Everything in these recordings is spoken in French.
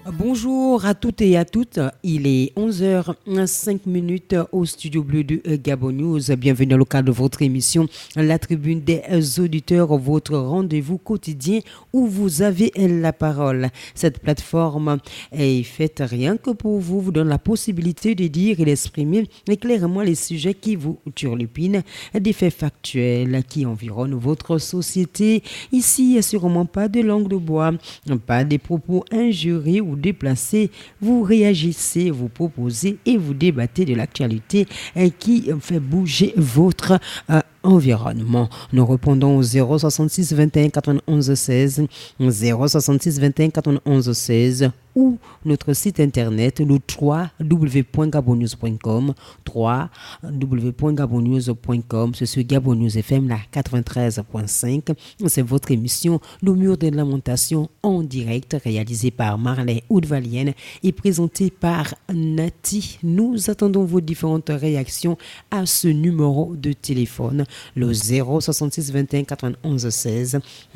Bonjour à toutes et à toutes. Il est 11h05 au studio bleu de Gabon News. Bienvenue dans le cadre de votre émission La Tribune des auditeurs, votre rendez-vous quotidien où vous avez la parole. Cette plateforme est faite rien que pour vous, vous donne la possibilité de dire et d'exprimer clairement les sujets qui vous turlupinent, des faits factuels qui environnent votre société. Ici, il n'y a sûrement pas de langue de bois, pas des propos injuriés ou déplacés. Vous réagissez, vous proposez et vous débattez de l'actualité qui fait bouger votre environnement. Nous répondons au 066 21 91 16, 066 21 91 16 ou notre site internet le www.gabonnews.com, www.gabonnews.com. C'est sur Gabon News FM la 93.5. C'est votre émission Le Mur de Lamentation en direct, réalisée par Marley Oudvalienne et présentée par Nati. Nous attendons vos différentes réactions à ce numéro de téléphone, le 066 21 91 16,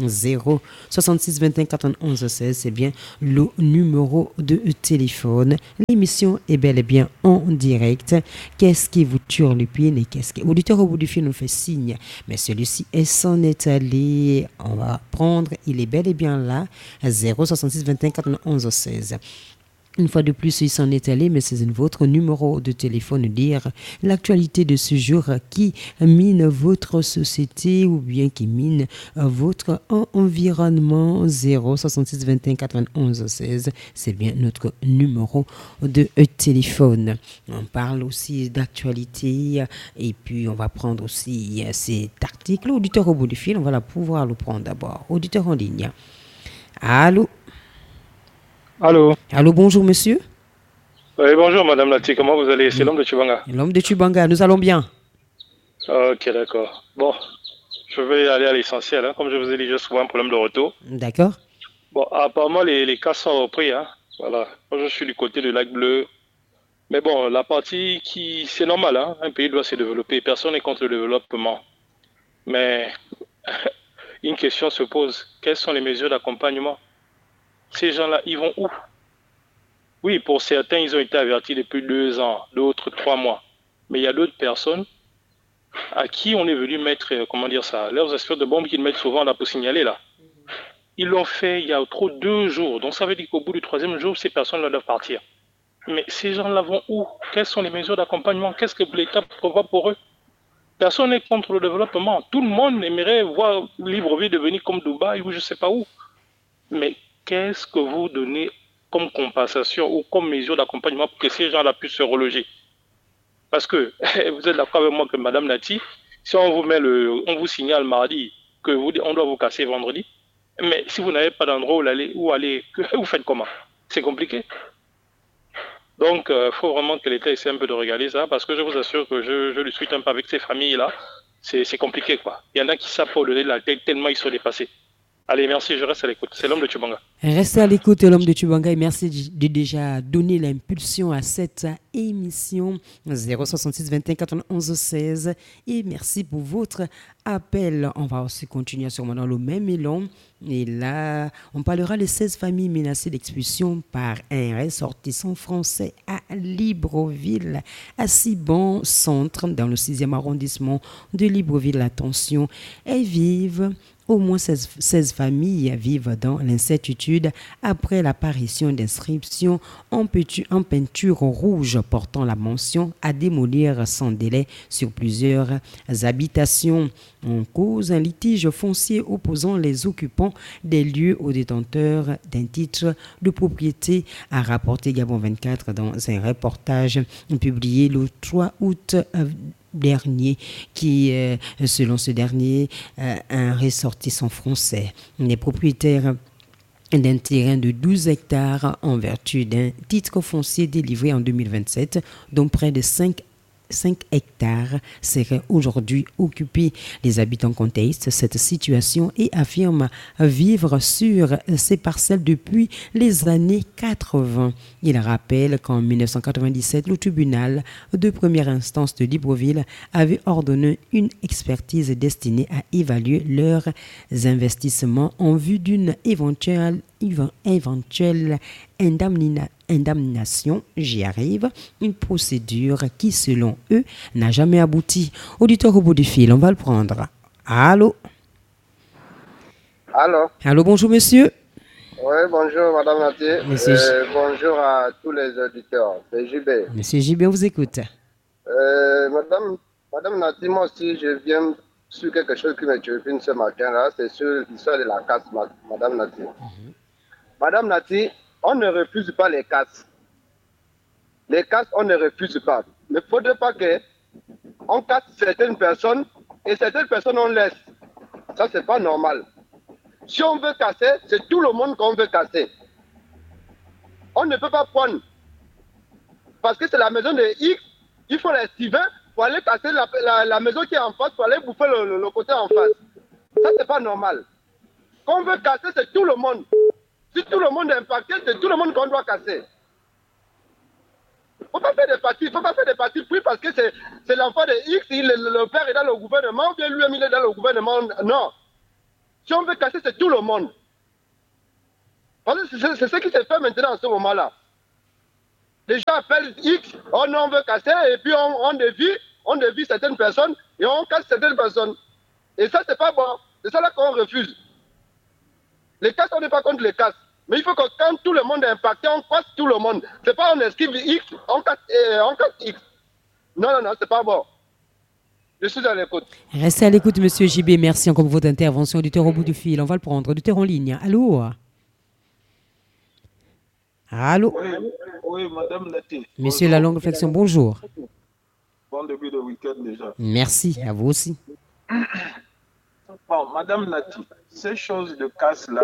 066 21 91 16. C'est bien le numéro de téléphone. L'émission est bel et bien en direct. Qu'est-ce qui vous turlupine et qu'est-ce qui... L'auditeur au bout du fil nous fait signe, mais celui-ci s'en est allé. On va prendre, il est bel et bien là, 066 21 91 16. Une fois de plus, il s'en est allé, mais c'est votre numéro de téléphone, dire l'actualité de ce jour qui mine votre société ou bien qui mine votre environnement. 066 21 91 16, c'est bien notre numéro de téléphone. On parle aussi d'actualité et puis on va prendre aussi cet article. Auditeur au bout du fil, on va pouvoir le prendre d'abord. Auditeur en ligne. Allô? Allô. Allô, bonjour monsieur. Oui, bonjour madame Nati, comment vous allez? C'est l'homme de Chubanga. L'homme de Chubanga, nous allons bien. Ok, d'accord. Bon, je vais aller à l'essentiel. Comme je vous ai dit, j'ai souvent un problème de retour. D'accord. Bon, apparemment, les cas sont repris. Voilà. Moi, je suis du côté de Lac Bleu. Mais bon, la partie qui... C'est normal, un pays doit se développer. Personne n'est contre le développement. Mais une question se pose. Quelles sont les mesures d'accompagnement? Ces gens-là, ils vont où? Oui, pour certains, ils ont été avertis depuis 2 ans, d'autres 3 mois. Mais il y a d'autres personnes à qui on est venu mettre, leurs espèces de bombes qu'ils mettent souvent là pour signaler là. Ils l'ont fait il y a trop 2 jours. Donc ça veut dire qu'au bout du 3e jour, ces personnes-là doivent partir. Mais ces gens-là vont où? Quelles sont les mesures d'accompagnement? Qu'est-ce que l'État prévoit pour eux? Personne n'est contre le développement. Tout le monde aimerait voir Libreville devenir comme Dubaï ou je ne sais pas où. Mais qu'est-ce que vous donnez comme compensation ou comme mesure d'accompagnement pour que ces gens-là puissent se reloger? Parce que vous êtes d'accord avec moi que Madame Nati, si on vous signale mardi que on doit vous casser vendredi, mais si vous n'avez pas d'endroit où aller, vous faites comment? C'est compliqué. Donc, il faut vraiment que l'État essaie un peu de regarder ça, parce que je vous assure que je discute un peu avec ces familles-là. C'est compliqué, quoi. Il y en a qui savent pas donner la tête tellement ils sont dépassés. Allez, merci, je reste à l'écoute. C'est l'homme de Chubanga. Restez à l'écoute, l'homme de Chubanga, et merci de déjà donner l'impulsion à cette émission 066 21 91 16. Et merci pour votre appel. On va aussi continuer sûrement dans le même élan. Et là, on parlera des 16 familles menacées d'expulsion par un ressortissant français à Libreville, à Cibon Centre, dans le 6e arrondissement de Libreville. Attention, elles vivent. Au moins 16 familles vivent dans l'incertitude après l'apparition d'inscriptions en peinture rouge portant la mention à démolir sans délai sur plusieurs habitations. En cause, un litige foncier opposant les occupants des lieux aux détenteurs d'un titre de propriété, a rapporté Gabon 24 dans un reportage publié le 3 août dernier, qui, selon ce dernier, un ressortissant français. Les propriétaires d'un terrain de 12 hectares en vertu d'un titre foncier délivré en 2027, dont près de 5 5 hectares seraient aujourd'hui occupés. Les habitants contestent cette situation et affirment vivre sur ces parcelles depuis les années 80. Ils rappellent qu'en 1997, le tribunal de première instance de Libreville avait ordonné une expertise destinée à évaluer leurs investissements en vue d'une éventuelle indemnisation, j'y arrive, une procédure qui, selon eux, n'a jamais abouti. Auditeur au bout du fil, on va le prendre. Allô? Allô? Allô, bonjour monsieur. Oui, bonjour madame Nati. Bonjour à tous les auditeurs. C'est JB. Monsieur JB, on vous écoute. Madame Nati, moi aussi, je viens sur quelque chose qui me turpine ce matin-là. C'est sur l'histoire de la casse, madame Nati. Madame Nati, on ne refuse pas les casses. Les casses, on ne refuse pas. Mais il ne faudrait pas qu'on casse certaines personnes et certaines personnes on laisse. Ça, c'est pas normal. Si on veut casser, c'est tout le monde qu'on veut casser. On ne peut pas prendre. Parce que c'est la maison de X, il faut l'estiver pour aller casser la maison qui est en face, pour aller bouffer le côté en face. Ça, c'est pas normal. Qu'on veut casser, c'est tout le monde. Si tout le monde est impacté, c'est tout le monde qu'on doit casser. Il ne faut pas faire des partis, pris parce que c'est l'enfant de X, le père est dans le gouvernement, ou bien lui-même il est dans le gouvernement. Non. Si on veut casser, c'est tout le monde. C'est ce qui se fait maintenant en ce moment-là. Les gens appellent X, oh non, on veut casser, et puis on dévie certaines personnes, et on casse certaines personnes. Et ça, c'est pas bon. C'est ça là qu'on refuse. Les casses, on n'est pas contre les casses. Mais il faut que quand tout le monde est impacté, on casse tout le monde. C'est pas on esquive X, on casse X. Non, c'est pas bon. Je suis à l'écoute. Restez à l'écoute, monsieur JB. Merci encore pour votre intervention. Auditeur au bout du fil, on va le prendre. Auditeur en ligne. Allô? Allô? Oui, madame Nati. Monsieur La Longue Réflexion, bonjour. Bon début de week-end déjà. Merci, à vous aussi. Bon, madame Nati, ces choses de casse-là,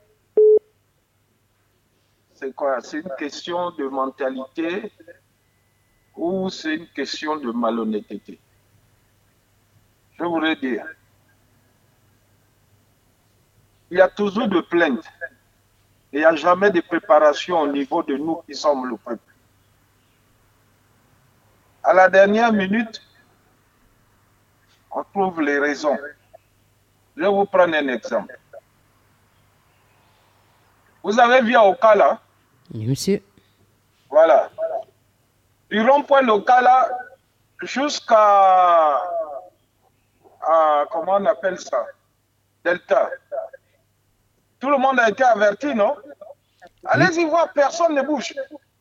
c'est quoi? C'est une question de mentalité ou c'est une question de malhonnêteté? Je voudrais dire, il y a toujours de plaintes. Il n'y a jamais de préparation au niveau de nous qui sommes le peuple. À la dernière minute, on trouve les raisons. Je vais vous prendre un exemple. Vous avez vu à Okala? Oui, monsieur. Voilà. Du rond-point Okala jusqu'à, comment on appelle ça? Delta. Tout le monde a été averti, non? Allez-y voir, personne ne bouge.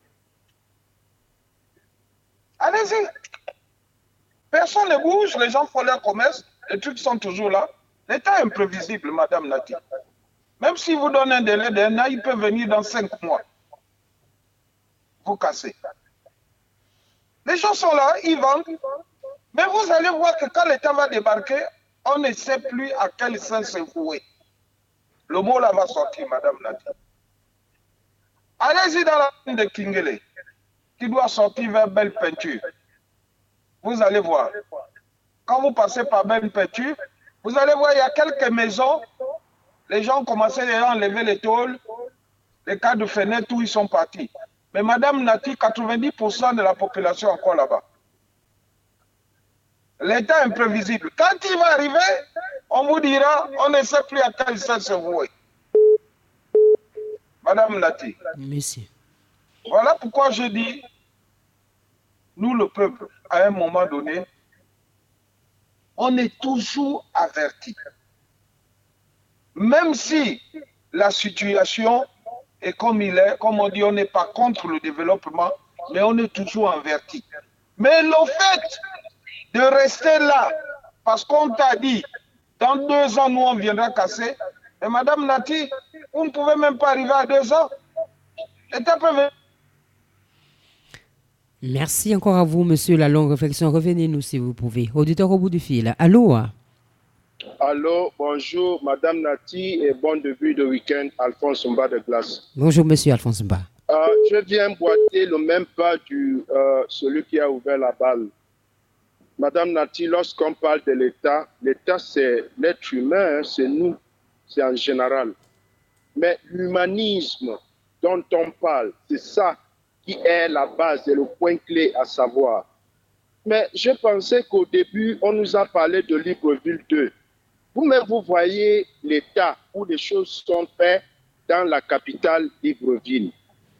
Allez-y. Personne ne bouge, les gens font leur commerce, les trucs sont toujours là. L'État est imprévisible, madame Nati. Même si vous donnez un délai d'un an, il peut venir dans 5 mois. Vous cassez. Les gens sont là, ils vendent. Mais vous allez voir que quand l'État va débarquer, on ne sait plus à quel sens se vouer. Le mot là va sortir, madame Nati. Allez-y dans la ligne de Kingele, qui doit sortir vers Belle Peinture. Vous allez voir. Quand vous passez par Belle Peinture, vous allez voir, il y a quelques maisons. Les gens ont commencé à enlever les tôles, les cadres de fenêtres, où ils sont partis. Mais madame Nati, 90% de la population est encore là-bas. L'État est imprévisible. Quand il va arriver, on vous dira, on ne sait plus à quel sens se vouer. Madame Nati. Monsieur. Voilà pourquoi je dis, nous le peuple, à un moment donné, on est toujours averti. Même si la situation est comme il est, comme on dit, on n'est pas contre le développement, mais on est toujours averti. Mais le fait de rester là, parce qu'on t'a dit, dans 2 ans, nous, on viendra casser, et madame Nati, vous ne pouvez même pas arriver à 2 ans. L'État peut venir. Merci encore à vous, monsieur La Longue Réflexion. Revenez-nous si vous pouvez. Auditeur au bout du fil. Allô? Allô, bonjour, madame Nati, et bon début de week-end, Alphonse Mba de Glace. Bonjour, monsieur Alphonse Mba. Je viens boiter le même pas celui qui a ouvert la balle. Madame Nati, lorsqu'on parle de l'État, l'État c'est l'être humain, hein, c'est nous, c'est en général. Mais l'humanisme dont on parle, c'est ça qui est la base et le point clé à savoir. Mais je pensais qu'au début, on nous a parlé de Libreville 2. Vous-même, vous voyez l'état où les choses sont faites dans la capitale Libreville.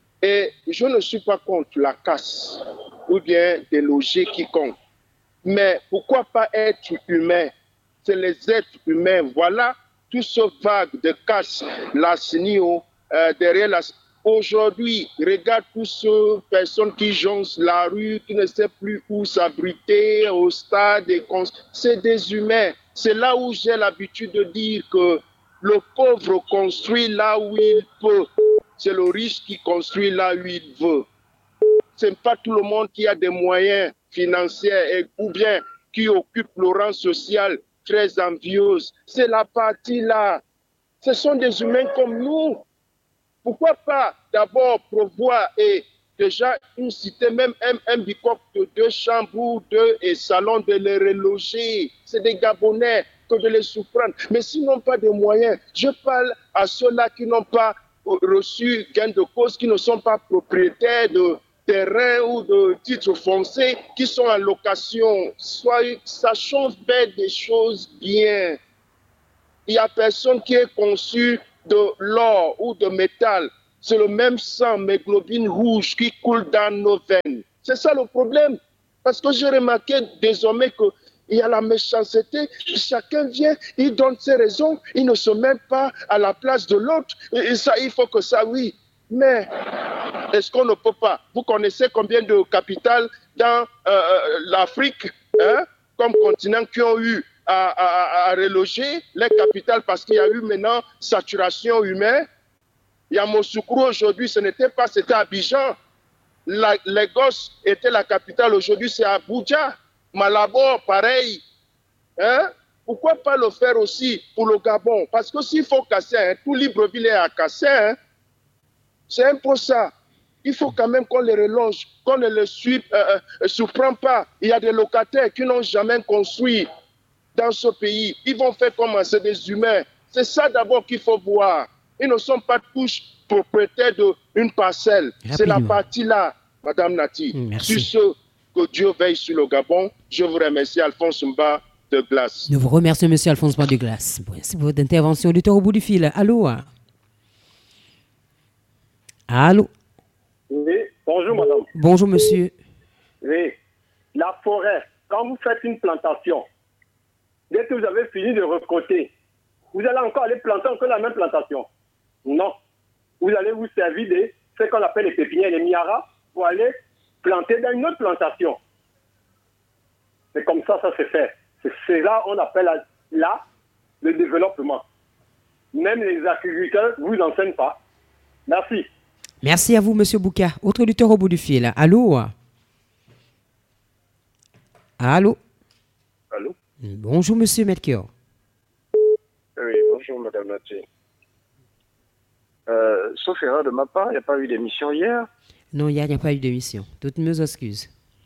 Et je ne suis pas contre la casse ou bien déloger quiconque. Mais pourquoi pas être humain? C'est les êtres humains. Voilà tout ce vague de casse, la SNIO, derrière la... Aujourd'hui, regarde toutes ces personnes qui jonchent la rue, qui ne savent plus où s'abriter, au stade. C'est des humains. C'est là où j'ai l'habitude de dire que le pauvre construit là où il peut. C'est le riche qui construit là où il veut. Ce n'est pas tout le monde qui a des moyens financiers ou bien qui occupe le rang social très envieuse. C'est la partie là. Ce sont des humains comme nous. Pourquoi pas d'abord prévoir et déjà une cité, même un bicoque de 2 chambres ou 2 et salon de les reloger. C'est des Gabonais que de les surprendre. Mais s'ils n'ont pas de moyens, je parle à ceux-là qui n'ont pas reçu gain de cause, qui ne sont pas propriétaires de terrain ou de titres fonciers, qui sont en location. Sachons faire des choses bien. Il n'y a personne qui est conçu de l'or ou de métal. C'est le même sang, hémoglobine rouge qui coule dans nos veines. C'est ça le problème. Parce que j'ai remarqué désormais qu'il y a la méchanceté. Chacun vient, il donne ses raisons, il ne se met pas à la place de l'autre. Et ça, il faut que ça, oui. Mais est-ce qu'on ne peut pas? Vous connaissez combien de capitales dans l'Afrique, hein, comme continent, qui ont eu à reloger les capitales parce qu'il y a eu maintenant saturation humaine. Yamoussoukro aujourd'hui, ce n'était pas, c'était Abidjan. Lagos était la capitale, aujourd'hui c'est Abuja. Malabo, pareil. Hein? Pourquoi pas le faire aussi pour le Gabon? Parce que s'il faut casser, hein, tout Libreville est à casser. Hein? C'est un peu ça. Il faut quand même qu'on les relonge, qu'on ne les surprend pas. Il y a des locataires qui n'ont jamais construit dans ce pays. Ils vont faire comment? C'est des humains. C'est ça d'abord qu'il faut voir. Ils ne sont pas tous propriétaires d'une parcelle. C'est la partie là, Madame Nati. Merci. Sur ce que Dieu veille sur le Gabon, je vous remercie, Alphonse Mba de Glace. Nous vous remercions, Monsieur Alphonse Mba de Glace. Merci pour votre intervention. Auditeur au bout du fil. Allô? Allô? Oui, bonjour madame. Bonjour monsieur. Oui, la forêt, quand vous faites une plantation, dès que vous avez fini de récolter, vous allez encore aller planter encore la même plantation. Non. Vous allez vous servir de ce qu'on appelle les pépinières, les miaras, pour aller planter dans une autre plantation. C'est comme ça se fait. C'est là on appelle là le développement. Même les agriculteurs ne vous enseignent pas. Merci. Merci à vous, monsieur Bouka. Autre auditeur au bout du fil. Allô? Allô? Allô? Bonjour, monsieur Melchior. Oui, bonjour, madame Nati. Sauf erreur de ma part, il n'y a pas eu d'émission hier? Non, hier, il n'y a pas eu d'émission. Toutes mes excuses.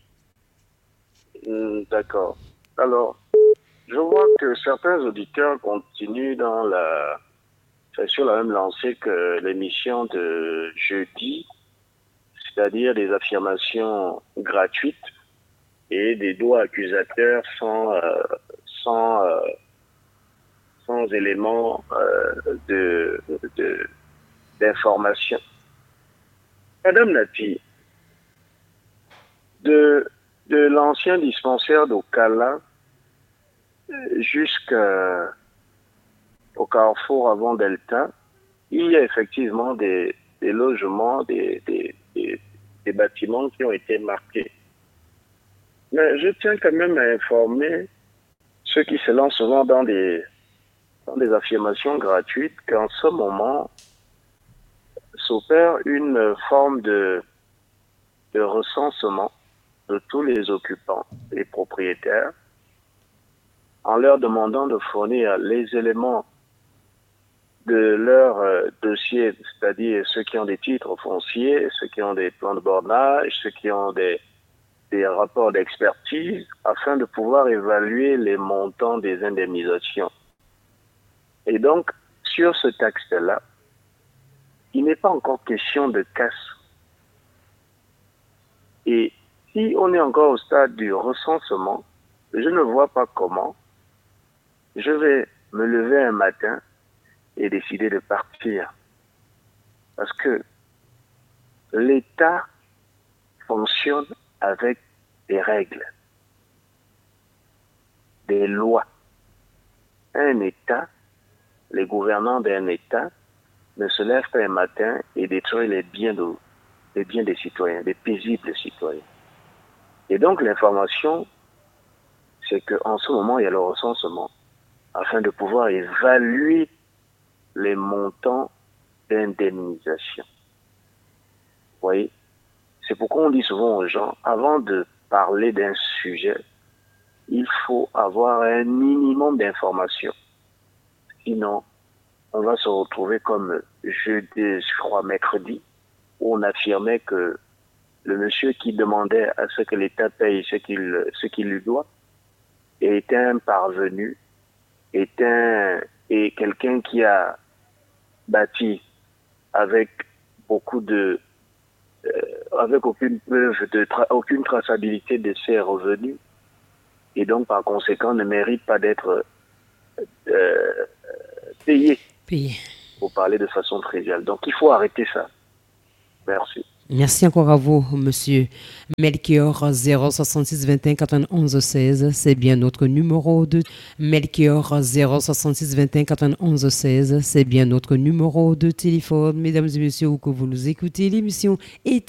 D'accord. Alors, je vois que certains auditeurs continuent sur la même lancée que l'émission de jeudi, c'est-à-dire des affirmations gratuites et des doigts accusateurs sans éléments d'information. Madame Nati, de l'ancien dispensaire d'Okala jusqu'au carrefour avant Delta, il y a effectivement des logements, des bâtiments qui ont été marqués. Mais je tiens quand même à informer ceux qui se lancent souvent dans des affirmations gratuites qu'en ce moment s'opère une forme de recensement de tous les occupants et propriétaires en leur demandant de fournir les éléments de leur dossier, c'est-à-dire ceux qui ont des titres fonciers, ceux qui ont des plans de bornage, ceux qui ont des des rapports d'expertise afin de pouvoir évaluer les montants des indemnisations. Et donc, sur ce texte-là, il n'est pas encore question de casse. Et si on est encore au stade du recensement, je ne vois pas comment je vais me lever un matin et décider de partir. Parce que l'État fonctionne avec des règles, des lois. Un État, les gouvernants d'un État ne se lèvent pas un matin et détruisent les biens des citoyens, des paisibles citoyens. Et donc l'information, c'est qu'en ce moment, il y a le recensement afin de pouvoir évaluer les montants d'indemnisation. Vous voyez, c'est pourquoi on dit souvent aux gens, avant de parler d'un sujet, il faut avoir un minimum d'informations. Sinon, on va se retrouver comme jeudi, je crois, mercredi, où on affirmait que le monsieur qui demandait à ce que l'État paye ce qu'il lui doit est un parvenu, est quelqu'un qui a bâti avec avec aucune preuve, aucune traçabilité de ses revenus, et donc par conséquent ne mérite pas d'être payé. Pour parler de façon triviale. Donc il faut arrêter ça. Merci. Merci encore à vous, monsieur Melchior 066 21 91 16. C'est bien notre numéro de Melchior 066 21 91 16. C'est bien notre numéro de téléphone. Mesdames et messieurs, où que vous nous écoutez, l'émission est